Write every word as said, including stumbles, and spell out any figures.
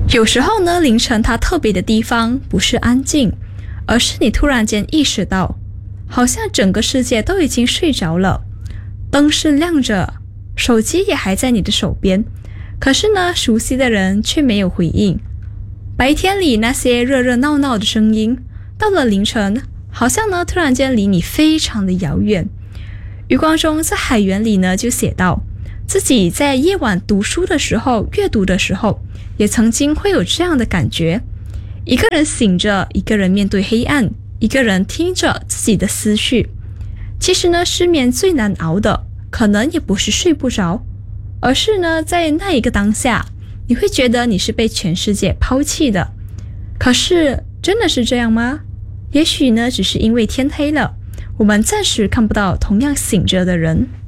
有时候呢，凌晨它特别的地方不是安静，而是你突然间意识到，好像整个世界都已经睡着了，灯是亮着，手机也还在你的手边，可是呢，熟悉的人却没有回应。白天里那些热热闹闹的声音，到了凌晨，好像呢突然间离你非常的遥远。余光中在海源里呢就写到，自己在夜晚读书的时候，阅读的时候，也曾经会有这样的感觉，一个人醒着，一个人面对黑暗，一个人听着自己的思绪。其实呢，失眠最难熬的，可能也不是睡不着，而是呢，在那一个当下，你会觉得你是被全世界抛弃的。可是，真的是这样吗？也许呢，只是因为天黑了，我们暂时看不到同样醒着的人。